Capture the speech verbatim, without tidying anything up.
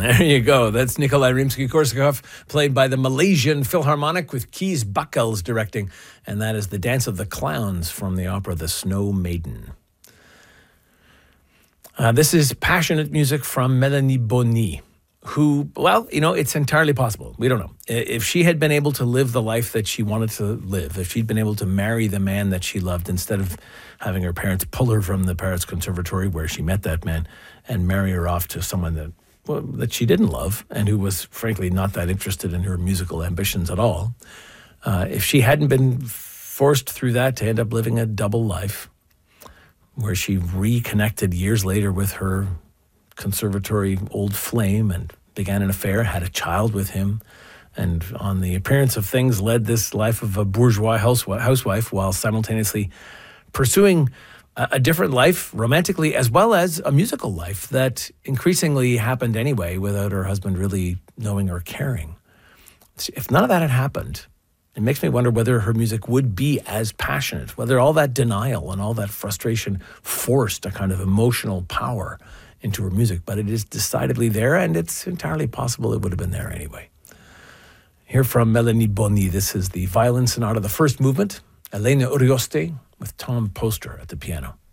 There you go. That's Nikolai Rimsky-Korsakov, played by the Malaysian Philharmonic with Kees Buckels directing. And that is the Dance of the Clowns from the opera The Snow Maiden. Uh, this is passionate music from Melanie Bonny, who, well, you know, it's entirely possible. We don't know. If she had been able to live the life that she wanted to live, if she'd been able to marry the man that she loved instead of having her parents pull her from the Paris Conservatory where she met that man and marry her off to someone that, well, that she didn't love and who was, frankly, not that interested in her musical ambitions at all, uh, if she hadn't been forced through that to end up living a double life where she reconnected years later with her conservatory old flame and began an affair, had a child with him, and on the appearance of things led this life of a bourgeois housewife while simultaneously pursuing a, a different life romantically as well as a musical life that increasingly happened anyway without her husband really knowing or caring. If none of that had happened, it makes me wonder whether her music would be as passionate, whether all that denial and all that frustration forced a kind of emotional power into her music. But it is decidedly there, and it's entirely possible it would have been there anyway. Here from Melanie Bonny, this is the violin sonata, the first movement, Elena Urioste with Tom Poster at the piano.